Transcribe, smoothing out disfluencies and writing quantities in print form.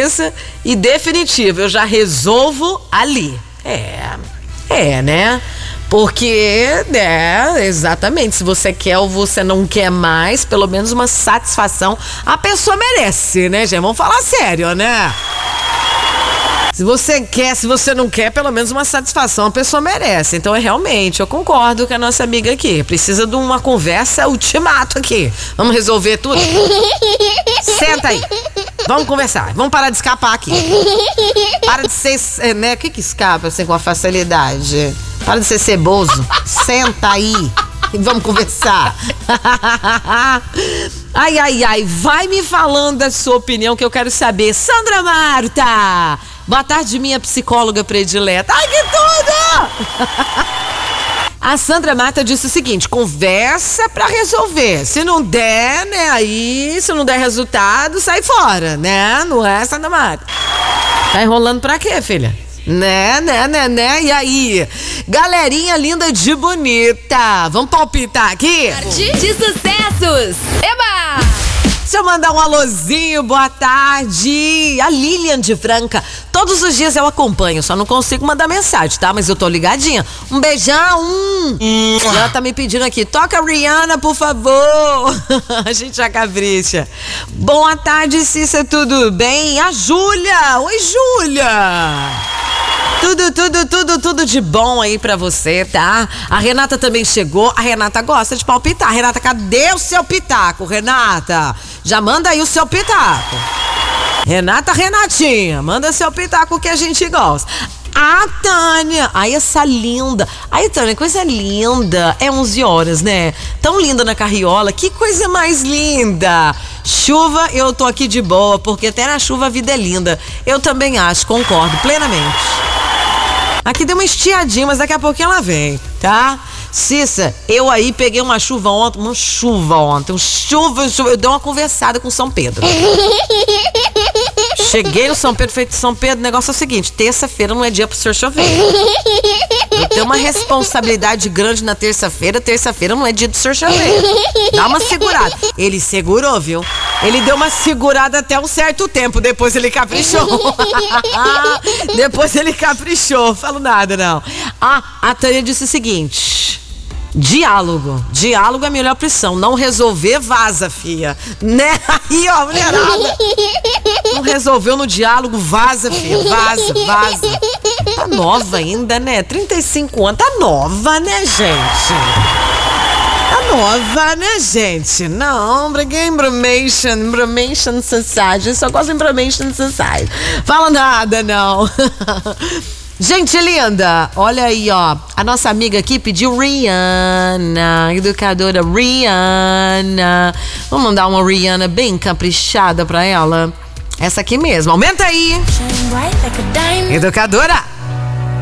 Cissa, e definitivo, eu já resolvo ali. Né? Porque, exatamente, se você quer ou você não quer mais, pelo menos uma satisfação a pessoa merece, né, gente? Vamos falar sério, né? Se você quer, se você não quer, pelo menos uma satisfação a pessoa merece. Então, realmente, eu concordo com a nossa amiga aqui. Precisa de uma conversa ultimato aqui. Vamos resolver tudo? Senta aí. Vamos conversar. Vamos parar de escapar aqui. Para de ser, né? O que escapa assim com a facilidade? Para de ser ceboso. Senta aí. E vamos conversar. Ai. Vai me falando da sua opinião que eu quero saber. Sandra Marta. Boa tarde, minha psicóloga predileta. Ai, que tudo! A Sandra Marta disse o seguinte: conversa pra resolver. Se não der, né, aí, se não der resultado, sai fora, né? Não é, Sandra Marta? Tá enrolando pra quê, filha? Né? E aí? Galerinha linda de bonita. Vamos palpitar aqui? De sucessos! Eba! Deixa eu mandar um alôzinho, boa tarde. A Lilian de Franca. Todos os dias eu acompanho, só não consigo mandar mensagem, tá? Mas eu tô ligadinha. Um beijão. Ela tá me pedindo aqui, toca a Rihanna, por favor. A gente já capricha. Boa tarde, Cissa, tudo bem? A Júlia. Oi, Júlia. Tudo de bom aí pra você, tá? A Renata também chegou. A Renata gosta de palpitar. Renata, cadê o seu pitaco, Renata? Já manda aí o seu pitaco. Renatinha, manda seu pitaco que a gente gosta. A Tânia, ai, essa linda. Ai, Tânia, coisa linda. É 11 horas, né? Tão linda na carriola, que coisa mais linda. Chuva, eu tô aqui de boa, porque até na chuva a vida é linda. Eu também acho, concordo plenamente. Aqui deu uma estiadinha, mas daqui a pouquinho ela vem, tá? Cissa, eu aí peguei uma chuva ontem. Eu dei uma conversada com São Pedro. Cheguei no São Pedro, feito São Pedro, o negócio é o seguinte: terça-feira não é dia pro senhor chover. Eu tenho uma responsabilidade grande na terça-feira não é dia do senhor chover. Dá uma segurada. Ele segurou, viu? Ele deu uma segurada até um certo tempo, depois ele caprichou. Falo nada, não. A Tânia disse o seguinte: diálogo é a melhor opção. Não resolver, vaza, fia. Né? Aí, ó, mulherada. Não resolveu no diálogo, vaza, fia. Vaza. Tá nova ainda, né? 35 anos. Tá nova, né, gente? Não, briguei em Bromation Society. Só gosto em Bromation Society. Fala nada, não. Gente linda, olha aí, ó. A nossa amiga aqui pediu Rihanna, educadora Rihanna. Vamos mandar uma Rihanna bem caprichada pra ela. Essa aqui mesmo, aumenta aí. Educadora.